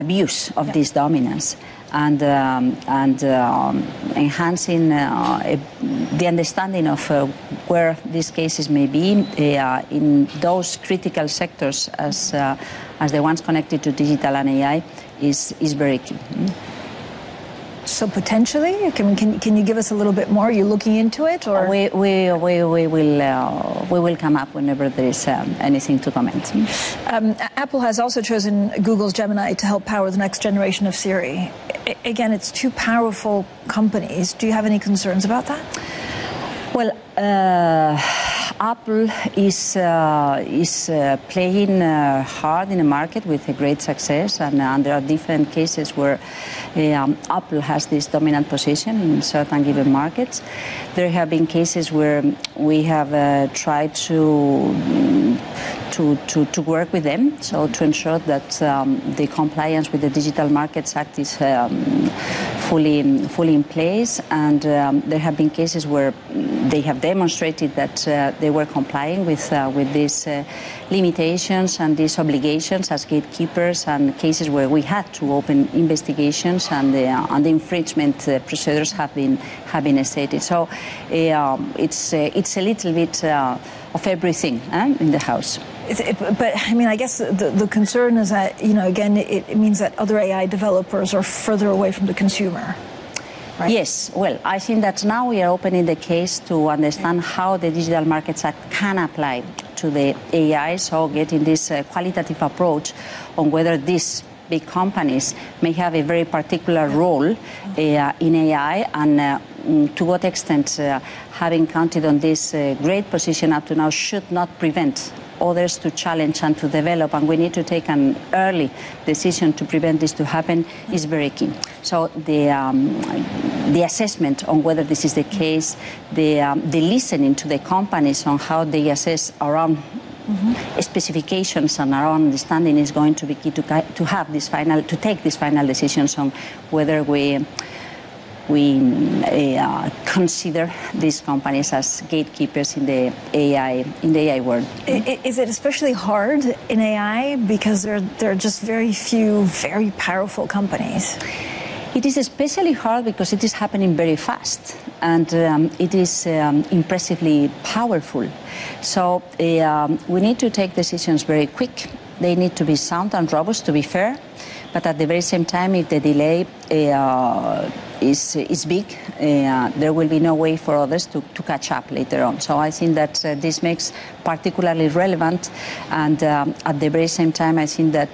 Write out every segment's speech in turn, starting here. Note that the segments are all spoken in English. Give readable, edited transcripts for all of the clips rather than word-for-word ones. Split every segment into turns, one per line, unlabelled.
abuse of this dominance and enhancing the understanding of where these cases may be in those critical sectors as the ones connected to digital and AI is very key.
So potentially, can you give us a little bit more? Are you looking into it, or
we will come up whenever there is anything to comment.
Apple has also chosen Google's Gemini to help power the next generation of Siri. Again, it's two powerful companies. Do you have any concerns about that?
Well, Apple is playing hard in the market with a great success, and there are different cases where Apple has this dominant position in certain given markets. There have been cases where we have tried to work with them, so to ensure that the compliance with the Digital Markets Act is fully in place, and there have been cases where they have demonstrated that they were complying with these limitations and these obligations as gatekeepers, and cases where we had to open investigations and the infringement procedures have been stated. So it's a little bit of everything in the house.
But I mean, I guess the concern is that, you know, again, it means that other AI developers are further away from the consumer. Right?
Yes, well, I think that now we are opening the case to understand how the Digital Markets Act can apply to the AI, so getting this qualitative approach on whether these big companies may have a very particular role in AI, and to what extent having counted on this great position up to now should not prevent others to challenge and to develop, and we need to take an early decision to prevent this to happen is very key. So the assessment on whether this is the case, the listening to the companies on how they assess around specifications and our understanding is going to be key to take these final decisions on whether we consider these companies as gatekeepers in the AI world.
Is it especially hard in AI because there are just very few very powerful companies?
It is especially hard because it is happening very fast, and it is impressively powerful. So we need to take decisions very quick. They need to be sound and robust, to be fair. But at the very same time, if the delay is big, there will be no way for others to catch up later on. So I think that this makes particularly relevant, and at the very same time, I think that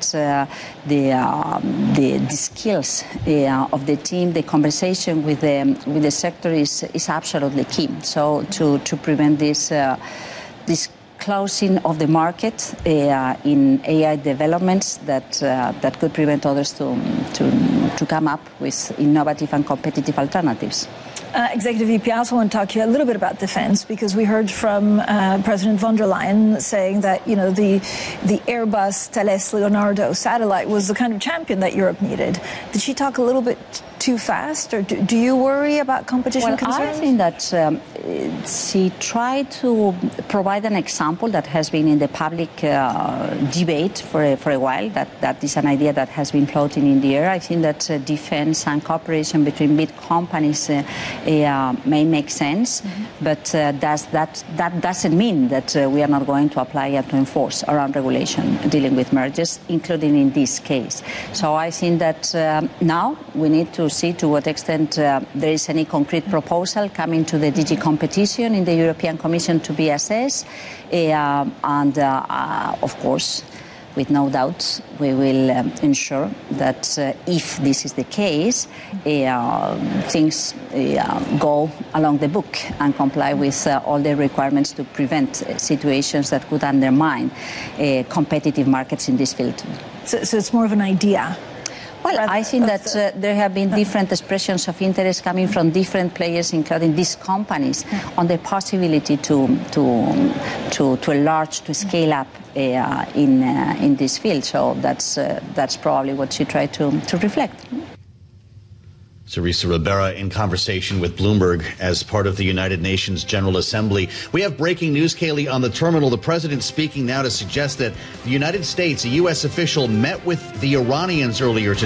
the skills of the team, the conversation with the sector is absolutely key. So to prevent this closing of the market in AI developments that could prevent others to come up with innovative and competitive alternatives.
Executive VP, I also want to talk to you a little bit about defense, because we heard from President von der Leyen saying that, you know, the Airbus Thales Leonardo satellite was the kind of champion that Europe needed. Did she talk a little bit too fast, or do you worry about competition concerns?
I think that she tried to provide an example that has been in the public debate for a while. That is an idea that has been floating in the air. I think that defense and cooperation between big companies may make sense, but that doesn't mean that we are not going to apply and to enforce around regulation dealing with mergers, including in this case. So I think that now we need to see to what extent there is any concrete proposal coming to the DG competition in the European Commission to be assessed, and of course, with no doubt, we will ensure that if this is the case, things go along the book and comply with all the requirements to prevent situations that could undermine competitive markets in this field.
So it's more of an idea?
Well, I think that there have been different expressions of interest coming from different players, including these companies, on the possibility to enlarge, to scale up in this field. So that's probably what she tried to reflect.
Teresa Ribera in conversation with Bloomberg as part of the United Nations General Assembly. We have breaking news, Kaylee, on the terminal. The president speaking now to suggest that the United States, a U.S. official, met with the Iranians earlier today.